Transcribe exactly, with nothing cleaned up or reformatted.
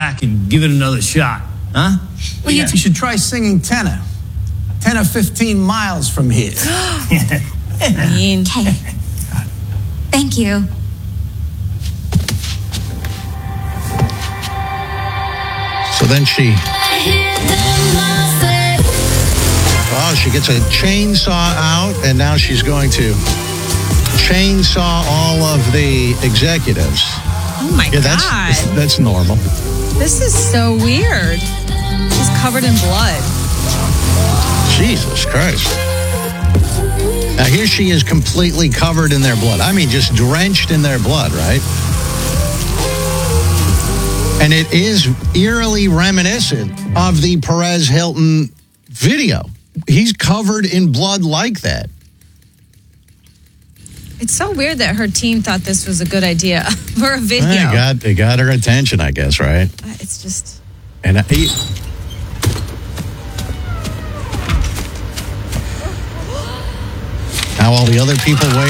back and give it another shot, huh? Well, you, you should try singing tenor. ten or fifteen miles from here. mean. Okay. Thank you. So then she... Oh, she gets a chainsaw out, and now she's going to chainsaw all of the executives. Oh, my Yeah, that's, God. that's normal. This is so weird. She's covered in blood. Jesus Christ. Now, here she is completely covered in their blood. I mean, just drenched in their blood, right? And it is eerily reminiscent of the Perez Hilton video. He's covered in blood like that. It's so weird that her team thought this was a good idea for a video. It got, it got her attention, I guess, right? It's just... And I, he, now all the other people wait.